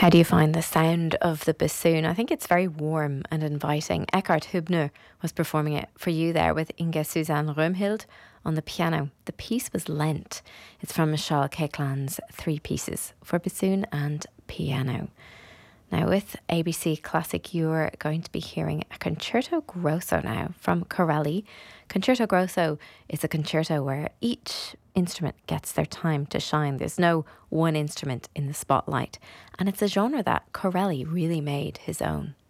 How do you find the sound of the bassoon? I think it's very warm and inviting. Eckhart Hübner was performing it for you there with Inga Suzanne Römhild on the piano. The piece was Lent. It's from Michal Keikland's Three Pieces for bassoon and piano. Now, with ABC Classic, you're going to be hearing a concerto grosso now from Corelli. Concerto grosso is a concerto where each instrument gets their time to shine. There's no one instrument in the spotlight. And it's a genre that Corelli really made his own.